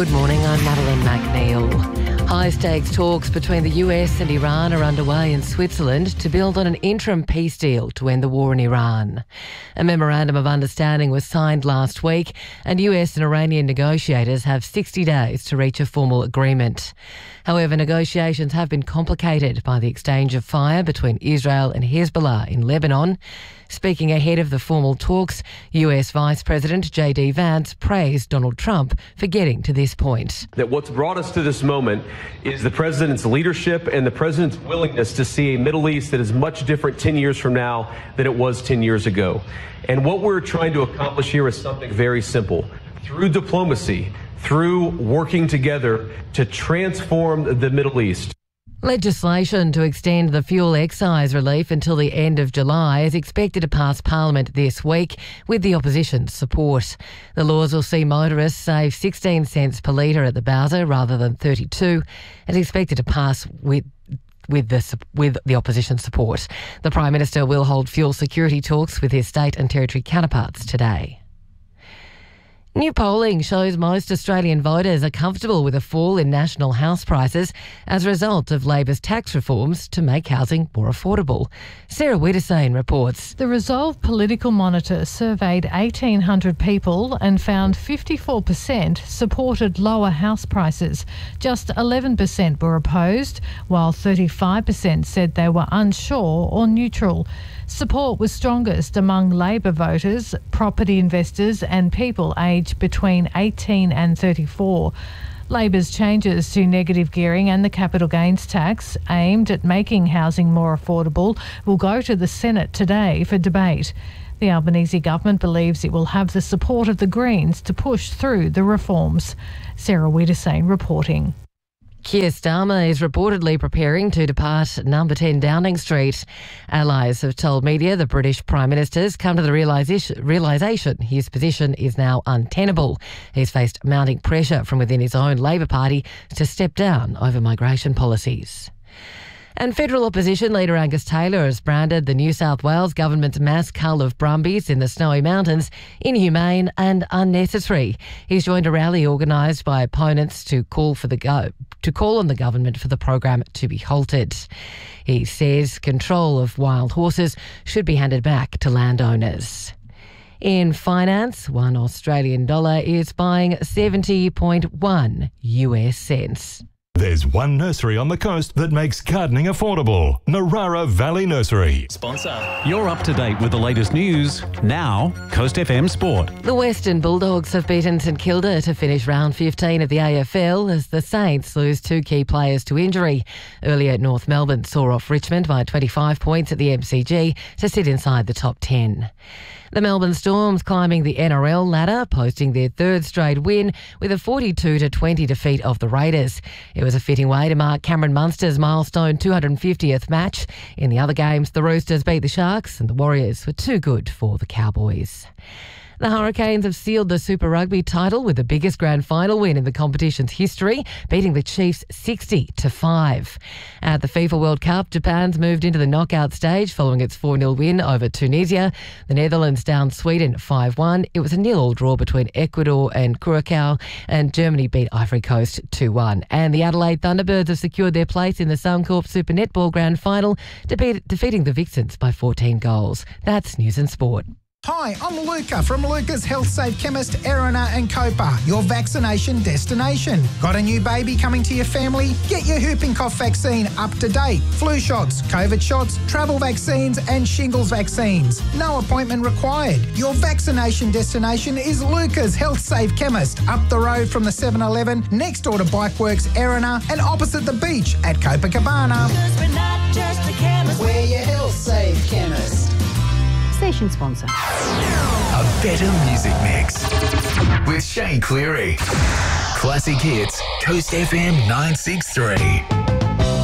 Good morning, I'm Madeline McNeil. High-stakes talks between the US and Iran are underway in Switzerland to build on an interim peace deal to end the war in Iran. A memorandum of understanding was signed last week, and US and Iranian negotiators have 60 days to reach a formal agreement. However, negotiations have been complicated by the exchange of fire between Israel and Hezbollah in Lebanon. Speaking ahead of the formal talks, US Vice President J.D. Vance praised Donald Trump for getting to this point. That what's brought us to this moment is the president's leadership and the president's willingness to see a Middle East that is much different 10 years from now than it was 10 years ago. And what we're trying to accomplish here is something very simple. Through diplomacy, through working together to transform the Middle East. Legislation to extend the fuel excise relief until the end of July is expected to pass Parliament this week with the opposition's support. The laws will see motorists save 16 cents per litre at the bowser rather than 32 and is expected to pass with the opposition's support. The Prime Minister will hold fuel security talks with his state and territory counterparts today. New polling shows most Australian voters are comfortable with a fall in national house prices as a result of Labor's tax reforms to make housing more affordable. Sarah Widdesane reports. The Resolve Political Monitor surveyed 1,800 people and found 54% supported lower house prices. Just 11% were opposed, while 35% said they were unsure or neutral. Support was strongest among Labor voters, property investors and people aged between 18 and 34. Labor's changes to negative gearing and the capital gains tax, aimed at making housing more affordable, will go to the Senate today for debate. The Albanese government believes it will have the support of the Greens to push through the reforms. Sarah Widdesane reporting. Keir Starmer is reportedly preparing to depart number 10 Downing Street. Allies have told media the British Prime Minister's come to the realisation his position is now untenable. He's faced mounting pressure from within his own Labor Party to step down over migration policies. And federal opposition leader Angus Taylor has branded the New South Wales government's mass cull of brumbies in the Snowy Mountains inhumane and unnecessary. He's joined a rally organised by opponents to call on the government for the program to be halted. He says control of wild horses should be handed back to landowners. In finance, $1 Australian dollar is buying 70.1 US cents. There's one nursery on the coast that makes gardening affordable. Narara Valley Nursery. Sponsor. You're up to date with the latest news. Now, Coast FM Sport. The Western Bulldogs have beaten St Kilda to finish round 15 of the AFL as the Saints lose two key players to injury. Earlier, North Melbourne saw off Richmond by 25 points at the MCG to sit inside the top 10. The Melbourne Storms climbing the NRL ladder, posting their third straight win with a 42-20 defeat of the Raiders. It was a fitting way to mark Cameron Munster's milestone 250th match. In the other games, the Roosters beat the Sharks and the Warriors were too good for the Cowboys. The Hurricanes have sealed the Super Rugby title with the biggest grand final win in the competition's history, beating the Chiefs 60-5. At the FIFA World Cup, Japan's moved into the knockout stage following its 4-0 win over Tunisia. The Netherlands downed Sweden 5-1. It was a 0-0 draw between Ecuador and Curacao, and Germany beat Ivory Coast 2-1. And the Adelaide Thunderbirds have secured their place in the Suncorp Super Netball Grand Final, defeating the Vixens by 14 goals. That's News and Sport. Hi, I'm Luca from Luca's Health Safe Chemist, Erina and Copa, your vaccination destination. Got a new baby coming to your family? Get your whooping cough vaccine up to date. Flu shots, COVID shots, travel vaccines and shingles vaccines. No appointment required. Your vaccination destination is Luca's Health Safe Chemist, up the road from the 7-Eleven, next door to Bikeworks, Erina, and opposite the beach at Copacabana. We're not just a chemist. We're your Health Safe Chemist. Station sponsor. A better music mix with Shane Cleary. Classic hits, Coast FM 963.